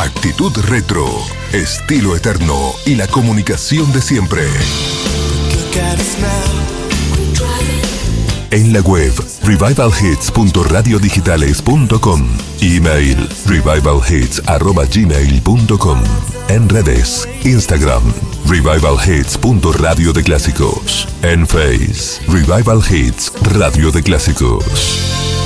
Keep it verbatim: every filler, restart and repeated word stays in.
Actitud retro, estilo eterno y la comunicación de siempre. En la web revival hits punto radio digitales punto com. Email revival hits arroba gmail punto com. En redes, Instagram, Revival Hits punto radio de clásicos. En Face, Revival Hits Radio de Clásicos.